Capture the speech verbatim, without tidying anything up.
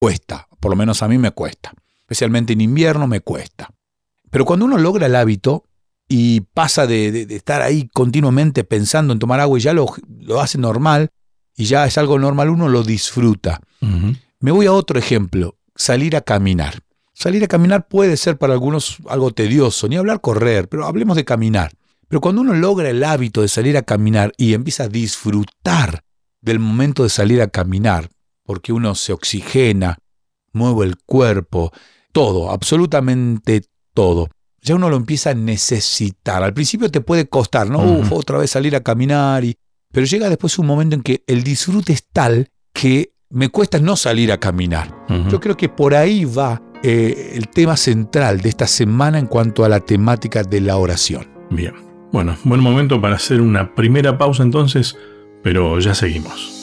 cuesta, por lo menos a mí me cuesta. Especialmente en invierno me cuesta. Pero cuando uno logra el hábito y pasa de, de, de estar ahí continuamente pensando en tomar agua y ya lo, lo hace normal, y ya es algo normal, uno lo disfruta. Uh-huh. Me voy a otro ejemplo, salir a caminar. Salir a caminar puede ser para algunos algo tedioso, ni hablar correr, pero hablemos de caminar. Pero cuando uno logra el hábito de salir a caminar y empieza a disfrutar del momento de salir a caminar, porque uno se oxigena, mueve el cuerpo, todo, absolutamente todo, ya uno lo empieza a necesitar. Al principio te puede costar, ¿no? Uh-huh. Uf, otra vez salir a caminar, y... pero llega después un momento en que el disfrute es tal que me cuesta no salir a caminar. Uh-huh. Yo creo que por ahí va eh, el tema central de esta semana en cuanto a la temática de la oración. Bien, bueno, buen momento para hacer una primera pausa entonces, pero ya seguimos.